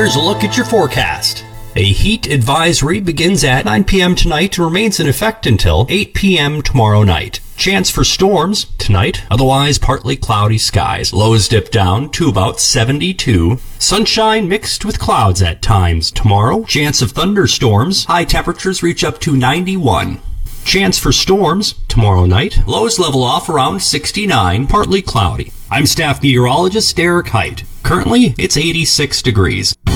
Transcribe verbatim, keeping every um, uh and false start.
here's a look at your forecast. A heat advisory begins at nine p m tonight and remains in effect until eight p m tomorrow night. Chance for storms tonight, otherwise partly cloudy skies. Lows dip down to about seventy-two. Sunshine mixed with clouds at times tomorrow. Chance of thunderstorms. High temperatures reach up to ninety-one. Chance for storms tomorrow night. Lows level off around sixty-nine, partly cloudy. I'm staff meteorologist Derek Height. Currently, it's eighty-six degrees.